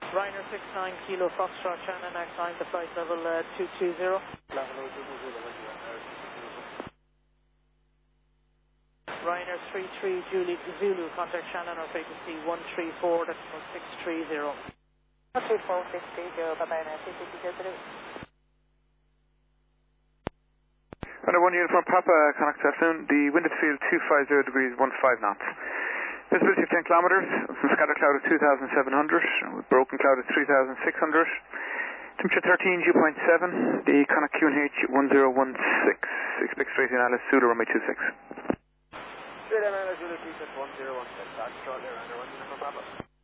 Ryanair 69 Kilo Foxtrot Shannon X9 to flight level 220. Ryanair 33 Julie Zulu, contact Shannon on frequency 134.630. 134.630, bye-bye now, 350. Runway 1 uniform Papa, connect this afternoon. The wind at field 250 degrees 15 knots. Visibility of 10 kilometers, from scatter cloud of 2,700, with broken cloud of 3,600. Temperature 13, dew point 7. The connect QNH 1016. Expect straight in Alice, Zulu, runway 26. Straight in Alice, Zulu, 1016. That's shortly around the 1 uniform Papa.